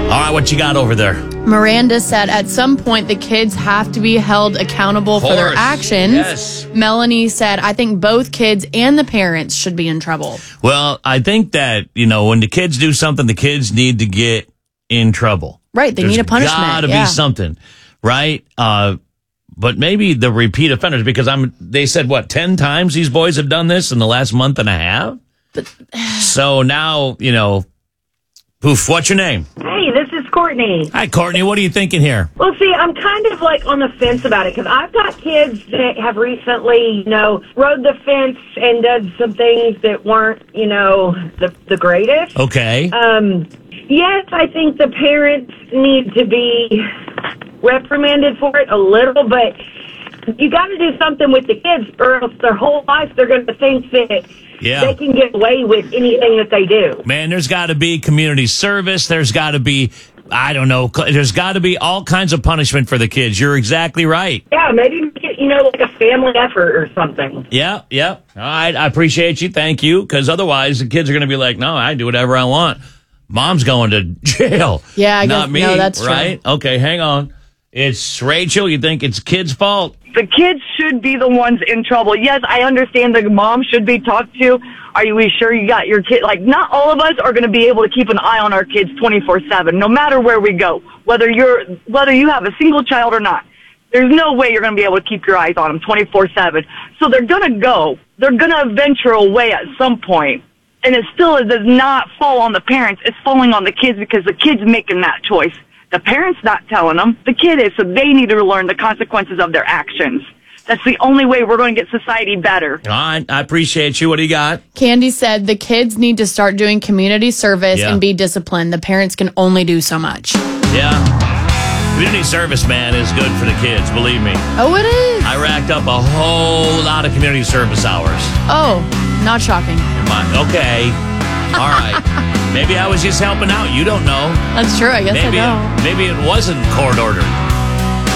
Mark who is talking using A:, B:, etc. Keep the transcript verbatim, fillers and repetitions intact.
A: All right, what you got over there?
B: Miranda said at some point the kids have to be held accountable for their actions.
A: Yes.
B: Melanie said, I think both kids and the parents should be in trouble.
A: Well, I think that, you know, when the kids do something, the kids need to get in trouble.
B: Right, they
A: There's
B: need a punishment.
A: Gotta
B: yeah.
A: be something, right? Uh, but maybe the repeat offenders, because I'm. They said, what, ten times these boys have done this in the last month and a half? But, so now, you know, poof, what's your name?
C: Hey, this is Courtney.
A: Hi, Courtney. What are you thinking here?
C: Well, see, I'm kind of like on the fence about it because I've got kids that have recently, you know, rode the fence and done some things that weren't, you know, the the greatest.
A: Okay.
C: Um, yes, I think the parents need to be reprimanded for it a little, but you got to do something with the kids, or else their whole life they're going to think that
A: Yeah.
C: they can get away with anything that they do.
A: Man, there's got to be community service. There's got to be, I don't know, there's got to be all kinds of punishment for the kids. You're exactly right.
C: Yeah, maybe make it, you know, like a family effort or something.
A: Yeah, yeah. All right, I appreciate you. Thank you. Because otherwise, the kids are going to be like, no, I do whatever I want. Mom's going to jail.
B: Yeah, I
A: Not
B: guess,
A: me,
B: no, that's true.
A: right? Okay, hang on. It's Rachel. You think it's kids' fault?
D: The kids should be the ones in trouble. Yes, I understand the mom should be talked to. Are you sure you got your kid? Like, not all of us are going to be able to keep an eye on our kids twenty-four seven, no matter where we go, whether you're, whether you have a single child or not. There's no way you're going to be able to keep your eyes on them twenty-four seven. So they're going to go. They're going to venture away at some point. And it still does not fall on the parents. It's falling on the kids because the kid's making that choice. The parent's not telling them. The kid is, so they need to learn the consequences of their actions. That's the only way we're going to get society better.
A: All right, I appreciate you. What do you got?
B: Candy said the kids need to start doing community service
A: Yeah.
B: and be disciplined. The parents can only do so much.
A: Yeah. Community service, man, is good for the kids, believe me.
B: Oh, it is.
A: I racked up a whole lot of community service hours.
B: Oh, not shocking.
A: My, okay. All right. Maybe I was just helping out. You don't know.
B: That's true. I guess
A: Maybe
B: I know.
A: it, maybe it wasn't court ordered.